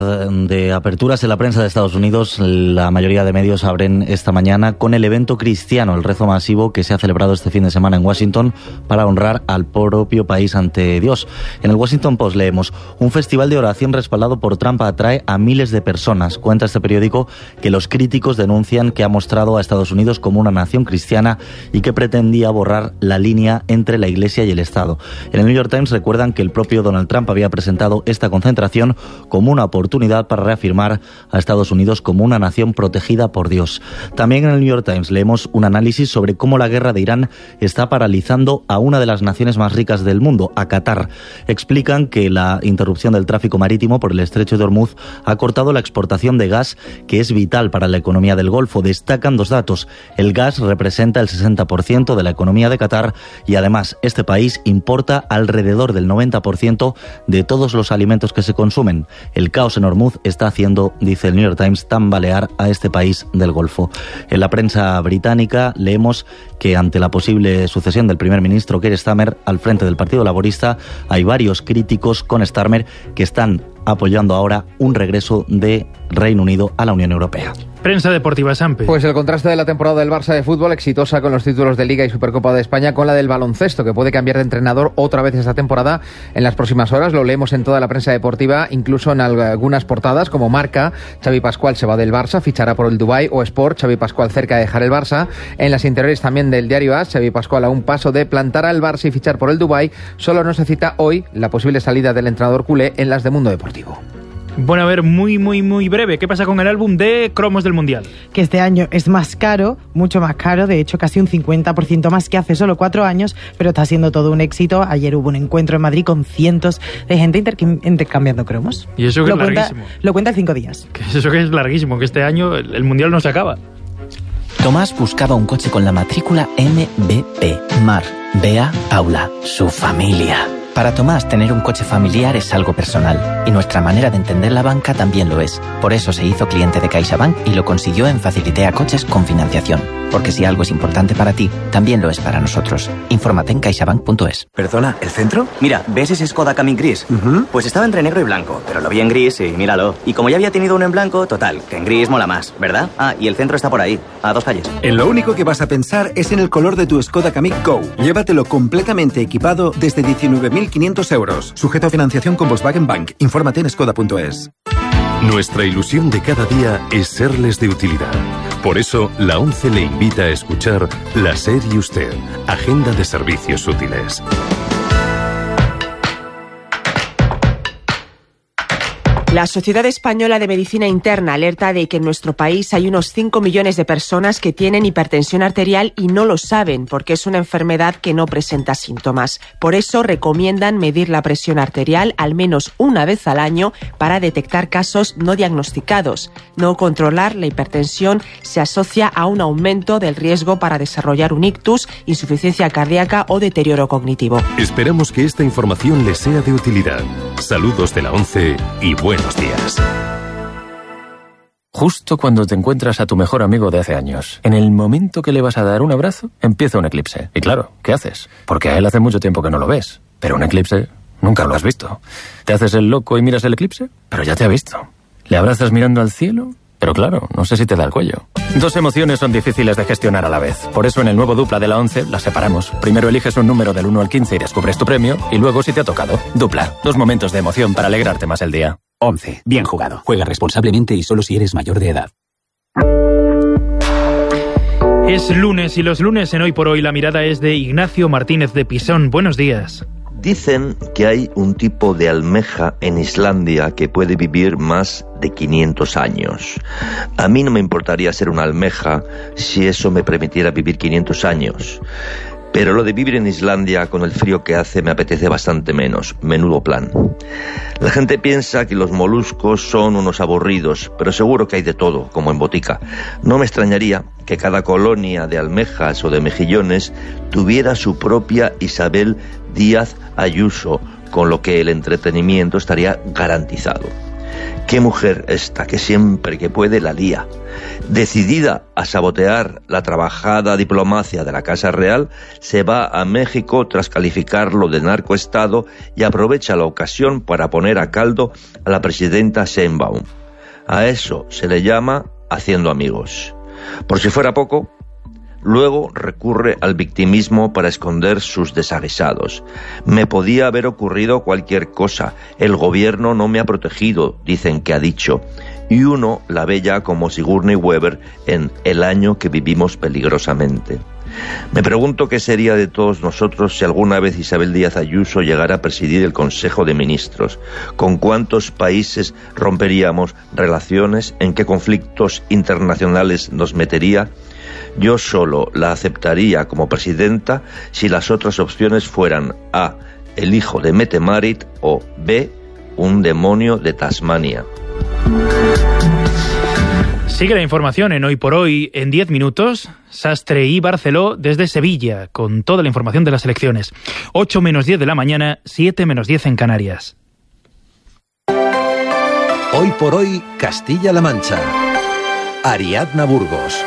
De aperturas en la prensa de Estados Unidos, la mayoría de medios abren esta mañana con el evento cristiano, el rezo masivo que se ha celebrado este fin de semana en Washington para honrar al propio país ante Dios. En el Washington Post leemos: un festival de oración respaldado por Trump atrae a miles de personas. Cuenta este periódico que los críticos denuncian que ha mostrado a Estados Unidos como una nación cristiana y que pretendía borrar la línea entre la Iglesia y el Estado. En el New York Times recuerdan que el propio Donald Trump había presentado esta concentración como una oportunidad para reafirmar a Estados Unidos como una nación protegida por Dios. También en el New York Times leemos un análisis sobre cómo la guerra de Irán está paralizando a una de las naciones más ricas del mundo, a Qatar. Explican que la interrupción del tráfico marítimo por el estrecho de Hormuz ha cortado la exportación de gas, que es vital para la economía del Golfo. Destacan dos datos: el gas representa el 60% de la economía de Qatar y además este país importa alrededor del 90% de todos los alimentos que se consumen. El caos en Hormuz está haciendo, dice el New York Times, tambalear a este país del Golfo. En la prensa británica leemos que ante la posible sucesión del primer ministro Keir Starmer al frente del Partido Laborista, hay varios críticos con Starmer que están apoyando ahora un regreso de Reino Unido a la Unión Europea. Prensa deportiva, Sampe. Pues el contraste de la temporada del Barça de fútbol, exitosa con los títulos de Liga y Supercopa de España, con la del baloncesto, que puede cambiar de entrenador otra vez esta temporada en las próximas horas. Lo leemos en toda la prensa deportiva, incluso en algunas portadas como Marca: Xavi Pascual se va del Barça, fichará por el Dubái, o Sport: Xavi Pascual cerca de dejar el Barça. En las interiores también del diario AS, Xavi Pascual a un paso de plantar al Barça y fichar por el Dubái. Solo no se cita hoy la posible salida del entrenador culé en las de Mundo Deportivo. Bueno, a ver, muy breve. ¿Qué pasa con el álbum de cromos del Mundial? Que este año es más caro, mucho más caro, de hecho casi un 50% más que hace solo 4 años, pero está siendo todo un éxito. Ayer hubo un encuentro en Madrid con cientos de gente intercambiando cromos. Y eso que es larguísimo. Lo cuenta en 5 días. Eso que es larguísimo, que este año el Mundial no se acaba. Tomás buscaba un coche con la matrícula MBP. Mar, Bea, Paula, su familia. Para Tomás, tener un coche familiar es algo personal, y nuestra manera de entender la banca también lo es. Por eso se hizo cliente de CaixaBank y lo consiguió en Facilitea Coches con financiación. Porque si algo es importante para ti, también lo es para nosotros. Infórmate en caixabank.es. ¿Perdona, el centro? Mira, ¿ves ese Skoda Kamiq gris? Pues estaba entre negro y blanco, pero lo vi en gris y míralo. Y como ya había tenido uno en blanco, total, que en gris mola más, ¿verdad? Ah, y el centro está por ahí, a 2 calles. En lo único que vas a pensar es en el color de tu Skoda Kamiq Go. Llévatelo completamente equipado desde 19.500 euros. Sujeto a financiación con Volkswagen Bank. Infórmate en skoda.es. Nuestra ilusión de cada día es serles de utilidad. Por eso, la ONCE le invita a escuchar La SER y Usted, Agenda de Servicios Útiles. La Sociedad Española de Medicina Interna alerta de que en nuestro país hay unos 5 millones de personas que tienen hipertensión arterial y no lo saben porque es una enfermedad que no presenta síntomas. Por eso recomiendan medir la presión arterial al menos una vez al año para detectar casos no diagnosticados. No controlar la hipertensión se asocia a un aumento del riesgo para desarrollar un ictus, insuficiencia cardíaca o deterioro cognitivo. Esperamos que esta información les sea de utilidad. Saludos de la ONCE y buenos días. Justo cuando te encuentras a tu mejor amigo de hace años, en el momento que le vas a dar un abrazo, empieza un eclipse. Y claro, ¿qué haces? Porque a él hace mucho tiempo que no lo ves. Pero un eclipse nunca lo has visto. ¿Te haces el loco y miras el eclipse? Pero ya te ha visto. ¿Le abrazas mirando al cielo? Pero claro, no sé si te da el cuello. 2 emociones son difíciles de gestionar a la vez. Por eso en el nuevo Dupla de la ONCE las separamos. Primero eliges un número del 1 al 15 y descubres tu premio. Y luego si te ha tocado. Dupla. 2 momentos de emoción para alegrarte más el día. 11. Bien jugado. Juega responsablemente y solo si eres mayor de edad. Es lunes y los lunes en Hoy por Hoy la mirada es de Ignacio Martínez de Pisón. Buenos días. Dicen que hay un tipo de almeja en Islandia que puede vivir más de 500 años. A mí no me importaría ser una almeja si eso me permitiera vivir 500 años. Pero lo de vivir en Islandia con el frío que hace me apetece bastante menos. Menudo plan. La gente piensa que los moluscos son unos aburridos, pero seguro que hay de todo, como en botica. No me extrañaría que cada colonia de almejas o de mejillones tuviera su propia Isabel Díaz Ayuso, con lo que el entretenimiento estaría garantizado. Qué mujer esta, que siempre que puede la lía. Decidida a sabotear la trabajada diplomacia de la Casa Real, se va a México tras calificarlo de narcoestado y aprovecha la ocasión para poner a caldo a la presidenta Sheinbaum. A eso se le llama haciendo amigos. Por si fuera poco, luego recurre al victimismo para esconder sus desaguisados. Me podía haber ocurrido cualquier cosa. El gobierno no me ha protegido, dicen que ha dicho. Y uno la ve ya como Sigourney Weaver en El año que vivimos peligrosamente. Me pregunto qué sería de todos nosotros si alguna vez Isabel Díaz Ayuso llegara a presidir el Consejo de Ministros. ¿Con cuántos países romperíamos relaciones? ¿En qué conflictos internacionales nos metería? Yo solo la aceptaría como presidenta si las otras opciones fueran A, el hijo de Mette Marit, o B, un demonio de Tasmania. Sigue la información en Hoy por Hoy en 10 minutos. Sastre y Barceló desde Sevilla, con toda la información de las elecciones. 8 menos 10 de la mañana, 7 menos 10 en Canarias. Hoy por Hoy, Castilla-La Mancha. Ariadna Burgos.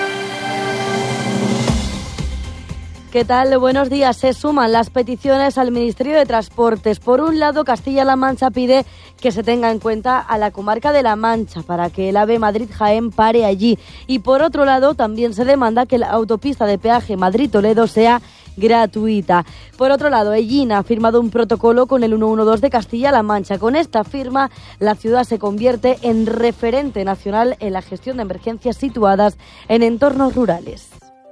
¿Qué tal? Buenos días. Se suman las peticiones al Ministerio de Transportes. Por un lado, Castilla-La Mancha pide que se tenga en cuenta a la comarca de La Mancha para que el AVE Madrid-Jaén pare allí. Y por otro lado, también se demanda que la autopista de peaje Madrid-Toledo sea gratuita. Por otro lado, Ellín ha firmado un protocolo con el 112 de Castilla-La Mancha. Con esta firma, la ciudad se convierte en referente nacional en la gestión de emergencias situadas en entornos rurales.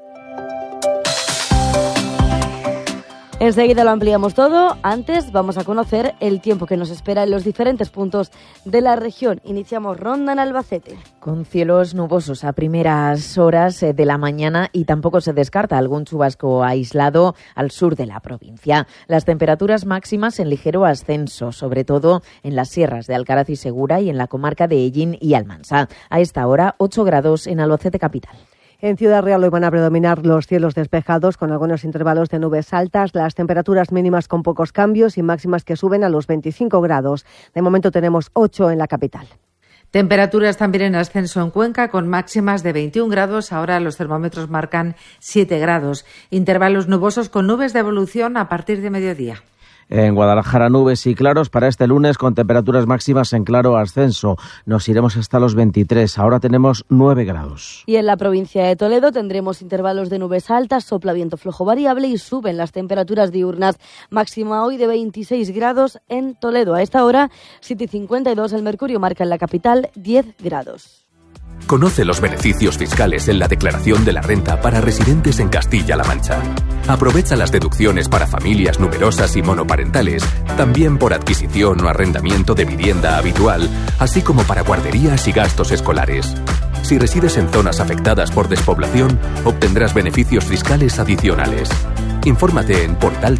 Enseguida lo ampliamos todo. Antes vamos a conocer el tiempo que nos espera en los diferentes puntos de la región. Iniciamos ronda en Albacete. Con cielos nubosos a primeras horas de la mañana y tampoco se descarta algún chubasco aislado al sur de la provincia. Las temperaturas máximas en ligero ascenso, sobre todo en las sierras de Alcaraz y Segura y en la comarca de Ellín y Almansa. A esta hora, 8 grados en Albacete capital. En Ciudad Real hoy van a predominar los cielos despejados con algunos intervalos de nubes altas, las temperaturas mínimas con pocos cambios y máximas que suben a los 25 grados. De momento tenemos 8 en la capital. Temperaturas también en ascenso en Cuenca con máximas de 21 grados. Ahora los termómetros marcan 7 grados. Intervalos nubosos con nubes de evolución a partir de mediodía. En Guadalajara, nubes y claros para este lunes con temperaturas máximas en claro ascenso. Nos iremos hasta los 23. Ahora tenemos 9 grados. Y en la provincia de Toledo tendremos intervalos de nubes altas, sopla viento flojo variable y suben las temperaturas diurnas. Máxima hoy de 26 grados en Toledo. A esta hora, 7:52, el mercurio marca en la capital 10 grados. Conoce los beneficios fiscales en la declaración de la renta para residentes en Castilla-La Mancha. Aprovecha las deducciones para familias numerosas y monoparentales, también por adquisición o arrendamiento de vivienda habitual, así como para guarderías y gastos escolares. Si resides en zonas afectadas por despoblación, obtendrás beneficios fiscales adicionales. Infórmate en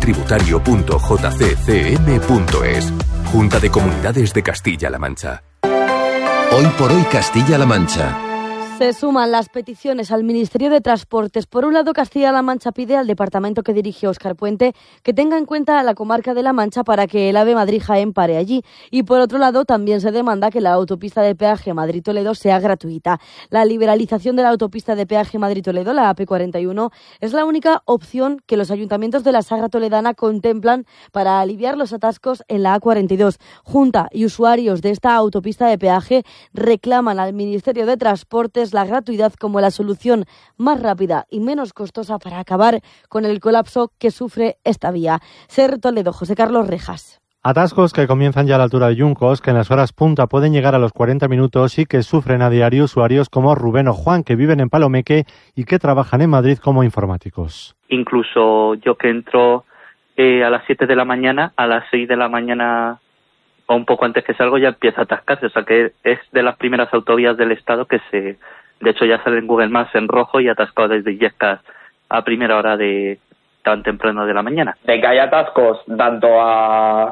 portaltributario.jccm.es. Junta de Comunidades de Castilla-La Mancha. Hoy por Hoy, Castilla-La Mancha. Se suman las peticiones al Ministerio de Transportes. Por un lado, Castilla-La Mancha pide al departamento que dirige Óscar Puente que tenga en cuenta a la comarca de La Mancha para que el AVE Madrid-Jaén pare allí. Y por otro lado, también se demanda que la autopista de peaje Madrid-Toledo sea gratuita. La liberalización de la autopista de peaje Madrid-Toledo, la AP41, es la única opción que los ayuntamientos de la Sagra Toledana contemplan para aliviar los atascos en la A42. Junta y usuarios de esta autopista de peaje reclaman al Ministerio de Transportes la gratuidad como la solución más rápida y menos costosa para acabar con el colapso que sufre esta vía. Ser Toledo, José Carlos Rejas. Atascos que comienzan ya a la altura de Yuncos, que en las horas punta pueden llegar a los 40 minutos y que sufren a diario usuarios como Rubén o Juan, que viven en Palomeque y que trabajan en Madrid como informáticos. Incluso yo que entro a las 7 de la mañana, a las 6 de la mañana o un poco antes que salgo ya empieza a atascarse, o sea que es de las primeras autovías del estado que de hecho ya sale en Google Maps en rojo y atascado desde Illescas a primera hora de tan temprano de la mañana. De que hay atascos tanto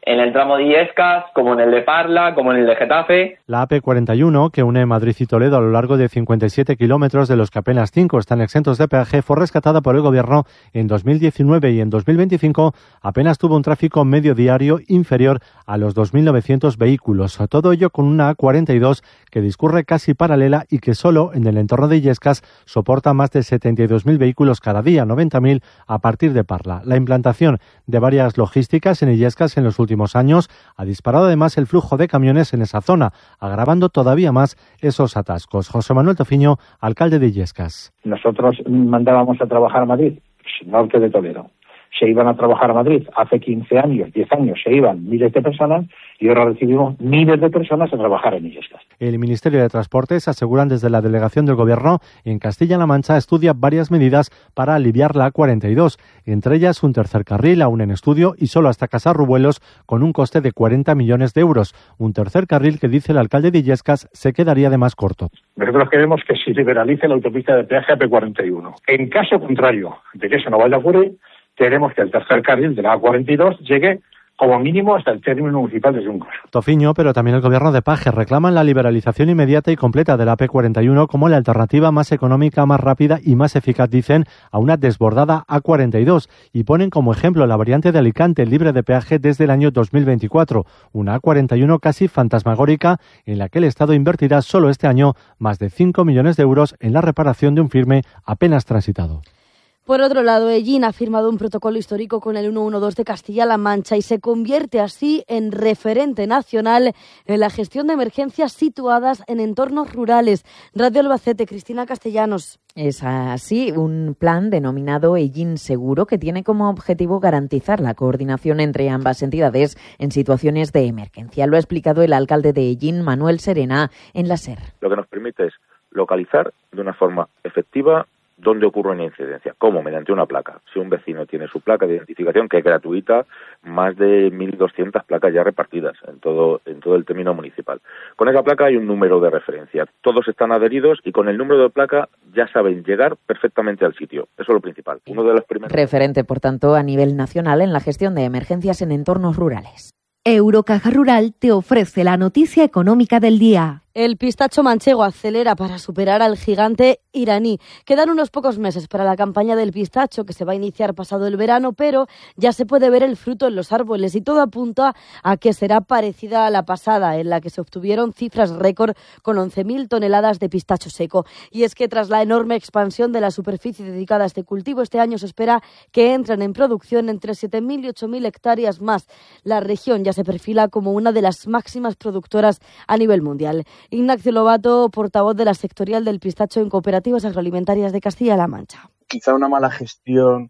en el tramo de Illescas, como en el de Parla, como en el de Getafe. La AP41, que une Madrid y Toledo a lo largo de 57 kilómetros, de los que apenas 5 están exentos de peaje, fue rescatada por el Gobierno en 2019 y en 2025 apenas tuvo un tráfico medio diario inferior a los 2.900 vehículos. Todo ello con una A42 que discurre casi paralela y que solo en el entorno de Illescas soporta más de 72.000 vehículos cada día, 90.000 a partir de Parla. La implantación de varias logísticas en Illescas en los últimos años ha disparado además el flujo de camiones en esa zona, agravando todavía más esos atascos. José Manuel Tofiño, alcalde de Illescas. Nosotros mandábamos a trabajar a Madrid, norte de Toledo. Se iban a trabajar a Madrid hace 15 años, 10 años, se iban miles de personas y ahora recibimos miles de personas a trabajar en Illescas. El Ministerio de Transportes aseguran desde la delegación del Gobierno en Castilla-La Mancha estudia varias medidas para aliviar la A42, entre ellas un tercer carril aún en estudio y solo hasta Casarrubuelos con un coste de 40 millones de euros. Un tercer carril que dice el alcalde de Illescas se quedaría de más corto. Nosotros queremos que se liberalice la autopista de peaje AP41. En caso contrario de que eso no vaya a ocurrir, queremos que el tercer carril de la A42 llegue como mínimo hasta el término municipal de Yuncos. Tofiño, pero también el Gobierno de Paje reclaman la liberalización inmediata y completa de la AP41 como la alternativa más económica, más rápida y más eficaz, dicen, a una desbordada A42 y ponen como ejemplo la variante de Alicante libre de peaje desde el año 2024, una A41 casi fantasmagórica en la que el Estado invertirá solo este año más de 5 millones de euros en la reparación de un firme apenas transitado. Por otro lado, Ellín ha firmado un protocolo histórico con el 112 de Castilla-La Mancha y se convierte así en referente nacional en la gestión de emergencias situadas en entornos rurales. Radio Albacete, Cristina Castellanos. Es así, un plan denominado Ellín Seguro que tiene como objetivo garantizar la coordinación entre ambas entidades en situaciones de emergencia. Lo ha explicado el alcalde de Ellín, Manuel Serena, en la SER. Lo que nos permite es localizar de una forma efectiva dónde ocurre una incidencia. ¿Cómo? Mediante una placa. Si un vecino tiene su placa de identificación, que es gratuita, más de 1.200 placas ya repartidas en todo el término municipal. Con esa placa hay un número de referencia. Todos están adheridos y con el número de placa ya saben llegar perfectamente al sitio. Eso es lo principal. Uno de los primeros. Referente, por tanto, a nivel nacional en la gestión de emergencias en entornos rurales. Eurocaja Rural te ofrece la noticia económica del día. El pistacho manchego acelera para superar al gigante iraní. Quedan unos pocos meses para la campaña del pistacho que se va a iniciar pasado el verano, pero ya se puede ver el fruto en los árboles y todo apunta a que será parecida a la pasada, en la que se obtuvieron cifras récord con 11.000 toneladas de pistacho seco. Y es que tras la enorme expansión de la superficie dedicada a este cultivo, este año se espera que entren en producción entre 7.000 y 8.000 hectáreas más. La región ya se perfila como una de las máximas productoras a nivel mundial. Ignacio Lobato, portavoz de la sectorial del pistacho en Cooperativas Agroalimentarias de Castilla-La Mancha. Quizá una mala gestión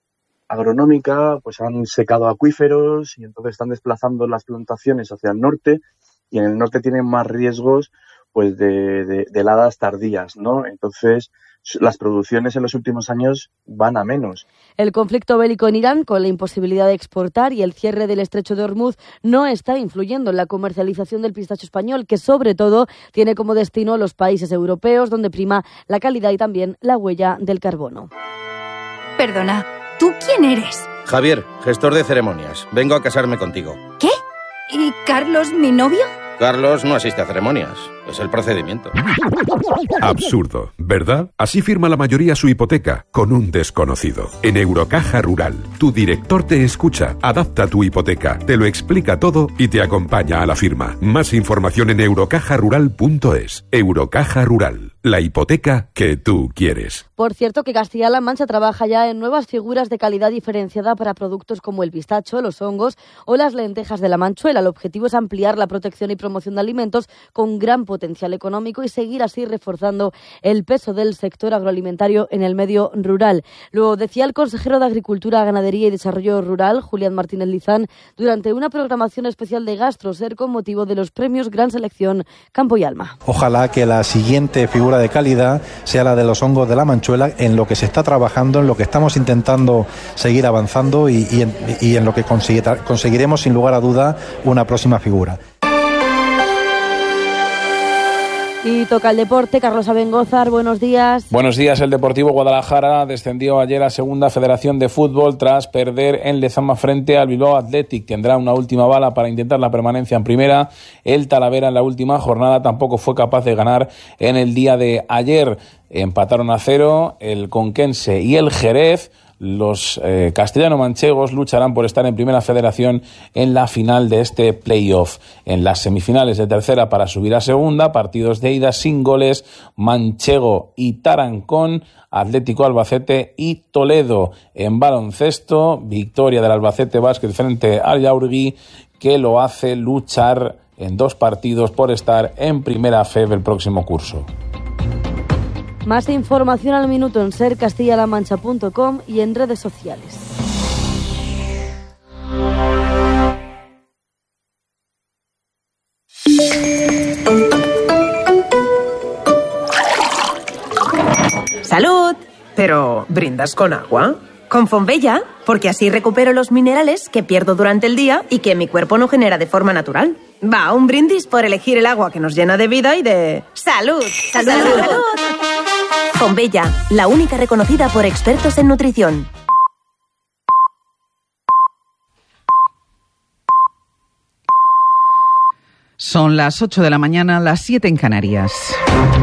agronómica, pues han secado acuíferos y entonces están desplazando las plantaciones hacia el norte y en el norte tienen más riesgos pues de heladas tardías, ¿no? Entonces las producciones en los últimos años van a menos. El conflicto bélico en Irán, con la imposibilidad de exportar y el cierre del estrecho de Hormuz, no está influyendo en la comercialización del pistacho español, que sobre todo tiene como destino los países europeos, donde prima la calidad y también la huella del carbono. Perdona, ¿tú quién eres? Javier, gestor de ceremonias. Vengo a casarme contigo. ¿Qué? ¿Y Carlos, mi novio? Carlos no asiste a ceremonias. Es el procedimiento. Absurdo, ¿verdad? Así firma la mayoría su hipoteca, con un desconocido. En Eurocaja Rural, tu director te escucha, adapta tu hipoteca, te lo explica todo y te acompaña a la firma. Más información en eurocajarural.es. Eurocaja Rural, la hipoteca que tú quieres. Por cierto, que Castilla-La Mancha trabaja ya en nuevas figuras de calidad diferenciada para productos como el pistacho, los hongos o las lentejas de la Manchuela. El objetivo es ampliar la protección y promoción de alimentos con gran potencial económico y seguir así reforzando el peso del sector agroalimentario en el medio rural. Lo decía el consejero de Agricultura, Ganadería y Desarrollo Rural, Julián Martínez Lizán, durante una programación especial de GastroSer con motivo de los premios Gran Selección Campo y Alma. Ojalá que la siguiente figura de calidad sea la de los hongos de la Manchuela, en lo que se está trabajando, en lo que estamos intentando seguir avanzando y en lo que conseguiremos sin lugar a duda una próxima figura. Y toca el deporte. Carlos Abengózar, buenos días. Buenos días. El Deportivo Guadalajara descendió ayer a Segunda Federación de Fútbol tras perder en Lezama frente al Bilbao Athletic. Tendrá una última bala para intentar la permanencia en primera. El Talavera en la última jornada tampoco fue capaz de ganar en el día de ayer. Empataron a 0 el Conquense y el Jerez. Los castellano-manchegos lucharán por estar en Primera Federación en la final de este playoff. En las semifinales de tercera para subir a segunda, partidos de ida sin goles, Manchego y Tarancón, Atlético Albacete y Toledo. En baloncesto, victoria del Albacete Básquet frente al Yaurgui, que lo hace luchar en 2 partidos por estar en Primera FEB el próximo curso. Más información al minuto en sercastillalamancha.com y en redes sociales. ¡Salud! ¿Pero brindas con agua? Con Fonbella, porque así recupero los minerales que pierdo durante el día y que mi cuerpo no genera de forma natural. Va, un brindis por elegir el agua que nos llena de vida y de... ¡Salud! ¡Salud! ¡Salud! Fonbella, la única reconocida por expertos en nutrición. Son las 8 de la mañana, las 7 en Canarias.